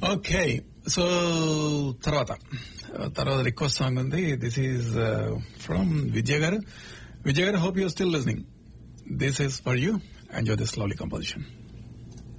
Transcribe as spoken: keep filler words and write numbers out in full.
Okay so తర్వాత తర్వాత request song ఉంది. దిస్ ఈజ్ ఫ్రమ్ విజయ్ గారు. విజయ్ గారు, hope your still listening. This is for you. Enjoy this lovely composition.